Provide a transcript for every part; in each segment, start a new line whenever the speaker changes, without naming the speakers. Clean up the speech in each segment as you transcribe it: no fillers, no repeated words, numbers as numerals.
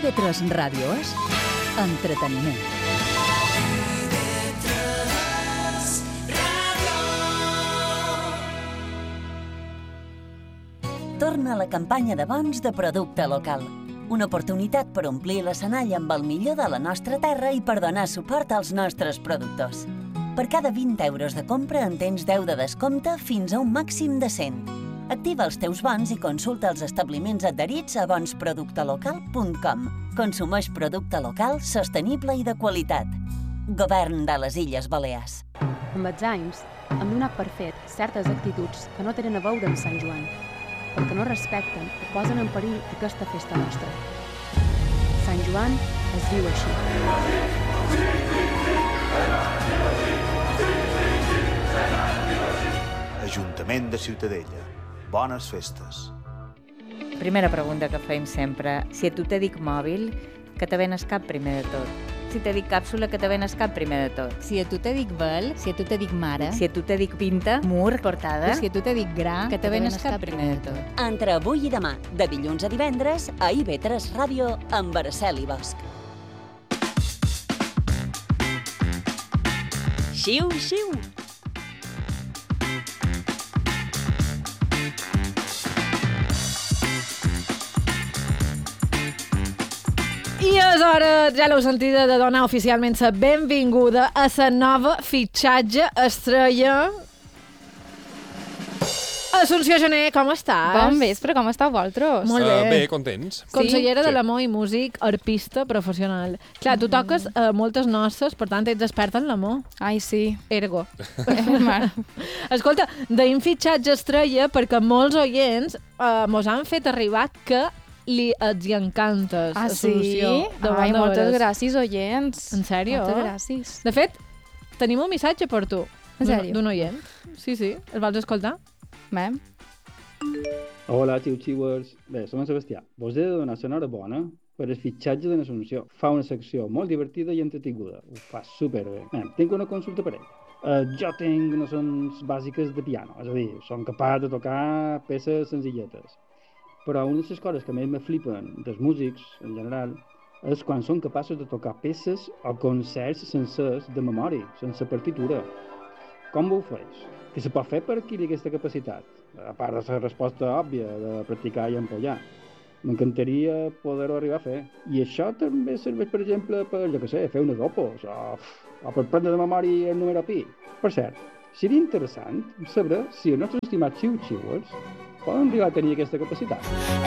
IB3 Ràdio és entreteniment. Torna la campanya de bons de producte local. Una oportunitat per omplir l'escenari amb el millor de la nostra terra i per donar suport als nostres productors. Per cada 20 euros de compra en tens 10 de descompte fins a un màxim de 100. Activa els teus bons i consulta els establiments adherits a bonsproductelocal.com. Consumeix producte local, sostenible i de qualitat. Govern de les Illes Balears.
Amb els anys, hem donat per fet certes actituds que no tenen a veure amb Sant Joan, perquè no respecten o posen en perill aquesta festa nostra. Sant Joan es viu així.
Ajuntament de Ciutadella. Bones festes.
Primera pregunta que feim sempre. Si a tu te dic mòbil, que te venes cap primer de tot? Si te dic càpsula, que te venes cap primer de tot?
Si a tu te dic vel, si a tu te dic mare,
Si a tu te dic pinta, mur, portada,
si a tu te dic gra,
que te venes cap primer de tot?
Entre avui i demà, de dilluns a divendres, a IB3 Ràdio amb Araceli Bosch. Xiu, xiu!
I és hora, ja l'heu sentida, de donar oficialment la benvinguda a la nova fitxatge estrella. Assumpció Gené, com estàs?
Bon vespre, com esteu vosaltres?
Molt bé.
Bé, contents.
Consellera
Sí.
de l'amor i músic, arpista professional. Clar, tu toques moltes noces, per tant ets experta en l'amor.
Ai, sí.
Ergo.
Mare.
Escolta, deim fitxatge estrella perquè molts oients mos han fet arribar que els hi encantes.
Ah, sí?
Assumpció, de
Ai,
bon de
moltes
veres.
gràcies, oients.
En sèrio?
Moltes gràcies.
De fet, tenim un missatge per tu.
En sèrio?
D'un oient. Sí. El vols escoltar?
Bé.
Hola, xiu-xiuers. Bé, som en Sebastià. Vos he de donar l'enhorabona per el fitxatge de l'Assumpció. Fa una secció molt divertida i entretinguda. Ho fa superbé. Tinc una consulta per ell. Jo tinc nocions bàsiques de piano, és a dir, som capaç de tocar peces senzilletes. Però una de les coses que més me flipen dels músics, en general, és quan són capaços de tocar peces o concerts sencers de memòria, sense partitura. Com ho feix? Què se pot fer per adquirir aquesta capacitat? A part de la resposta òbvia de practicar i empollar. M'encantaria poder-ho arribar a fer. I això també serveix, per exemple, per, jo què sé, fer unes opos o per prendre de memòria el número pi. Per cert, seria interessant saber si els nostres estimats xiu-xiuers poden arribar a tenir aquesta capacitat.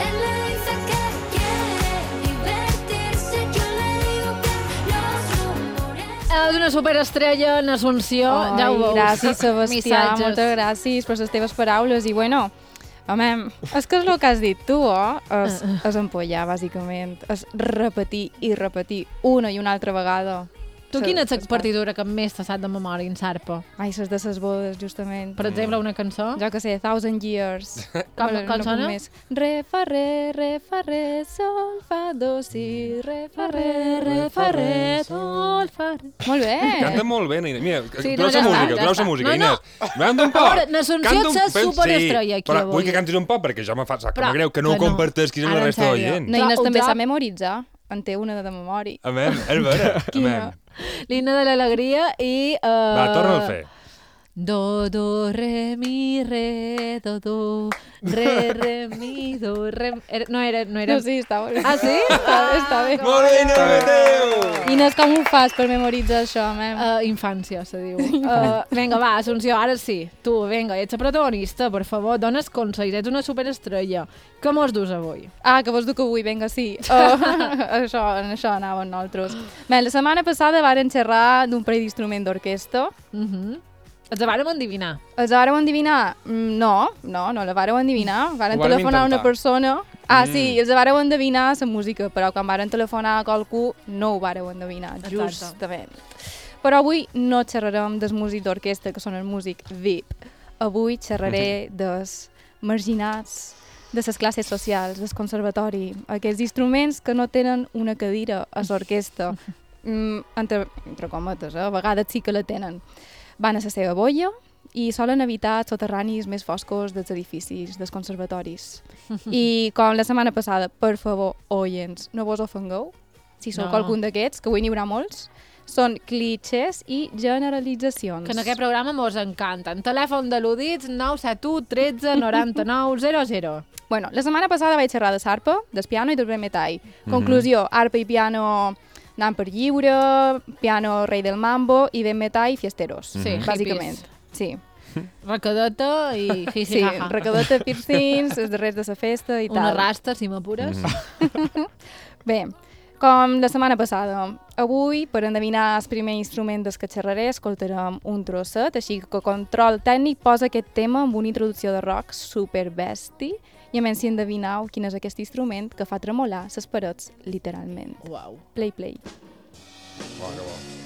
És una superestrella en Assumpció, ja ho veus.
Gràcies, Sebastià,
Missatges.
moltes gràcies per les teves paraules. I bueno, home, és que és el que has dit tu, és empollar, bàsicament. És repetir i repetir una i una altra vegada.
Tu quina és la partitura que més te sap de memòria en sarpa?
Ai, les de les bodes, justament.
Per exemple, una cançó?
Jo que sé, Thousand Years.
Com sona?
Re, fa, re, sol, fa, do, si, re, fa, re,
sol, fa, re.
Molt bé.
Canta molt bé, Inés. Mira,
Sí,
tu
no,
veus
ja
la
està,
música,
ja
tu veus
està.
la música,
No,
Inés. M'han un poc.
A veure, n'Assumpció
Canta
ets superestrella aquí
però
avui.
vull que cantis un poc, perquè ja me fa sap
Però
greu que no ho
que no.
compartesquis amb
Ara,
la
en
resta
sèrio.
d'oients.
No, Inés
Ho
també
sap.
sap memoritzar. En té una de memòria.
Amem, és vera.
Quina?
L'himne de l'alegria i...
Va, torna'l a fer.
Do, re, mi, re, do, re, mi, do, re... No era...
No, sí, està molt bé.
Ah, sí?
Està bé.
Molt bé, Inés Mateu!
Inés, com ho fas per memoritzar això, mem?
Infància, se diu. Vinga, va, Assumpció, ara sí. Tu, vinga, ets la protagonista, per favor, dones consells, ets una superestrella. Com us dus avui?
Ah, que vols dur que vull, vinga, sí. En això anàvem nosaltres. Bé, la setmana passada varen xerrar d'un parell d'instrument d'orquestra.
Els vàrem endivinar.
Els vàreu endivinar? No la vàreu endivinar. Varen
Ho vàrem
telefonar a una
intentar.
persona. Ah, sí, els vàreu endevinar la música, però quan varen telefonar a qualcú no ho vàreu endevinar,
Exacte.
justament. Però avui no xerrarem dels músics d'orquestra, que són el músic VIP. Avui xerraré dels marginats, de les classes socials, del conservatori, aquests instruments que no tenen una cadira a l'orquestra. Entre cometes, a vegades sí que la tenen. Van a la seva boia, i solen evitar els soterranis més foscos dels edificis, dels conservatoris. I com la setmana passada, per favor, oients, no vos ofengueu, si sou qualcun d'aquests, que avui n'hi haurà molts, són clichés i generalitzacions.
Que en aquest programa mos encanten. Telèfon de l'Udits 971 13 99 00.
Bueno, la setmana passada vaig xerrar de l'arpa, del piano i del metall. Conclusió, arpa i piano anant per lliure, piano rei del mambo i ben metall fiesteros.
Sí,
bàsicament. Sí.
Recadeta i
Sí, recadeta, piercings, els darrers de la festa i tal.
Una rasta, si m'apures.
Bé, com la setmana passada, avui, per endevinar el primer instrument del que xerraré, escoltarem un trosset, així que Control Tècnic posa aquest tema amb una introducció de rock superbesti i a menys si endevinau quin és aquest instrument que fa tremolar les parets, literalment.
Uau.
Play.
Oh, que bo.